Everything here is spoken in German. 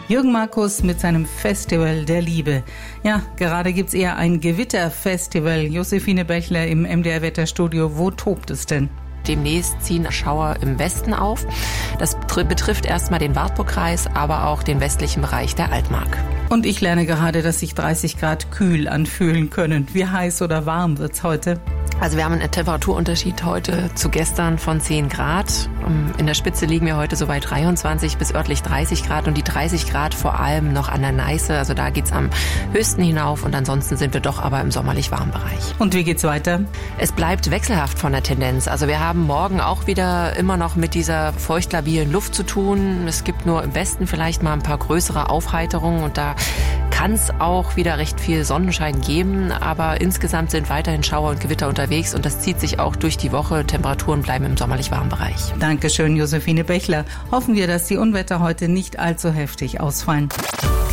Jürgen Markus mit seinem Festival der Liebe. Ja, gerade gibt's eher ein Gewitterfestival. Josephine Bechler im MDR-Wetterstudio. Wo tobt es denn? Demnächst ziehen Schauer im Westen auf. Das betrifft erstmal den Wartburgkreis, aber auch den westlichen Bereich der Altmark. Und ich lerne gerade, dass sich 30 Grad kühl anfühlen können. Wie heiß oder warm wird's heute? Also wir haben einen Temperaturunterschied heute zu gestern von 10 Grad. In der Spitze liegen wir heute so bei 23 bis örtlich 30 Grad und die 30 Grad vor allem noch an der Neiße. Also da geht's am höchsten hinauf und ansonsten sind wir doch aber im sommerlich warmen Bereich. Und wie geht's weiter? Es bleibt wechselhaft von der Tendenz. Also wir haben morgen auch wieder immer noch mit dieser feuchtlabilen Luft zu tun. Es gibt nur im Westen vielleicht mal ein paar größere Aufheiterungen und da kann es auch wieder recht viel Sonnenschein geben, aber insgesamt sind weiterhin Schauer und Gewitter unterwegs und das zieht sich auch durch die Woche. Temperaturen bleiben im sommerlich warmen Bereich. Dankeschön, Josephine Bechler. Hoffen wir, dass die Unwetter heute nicht allzu heftig ausfallen.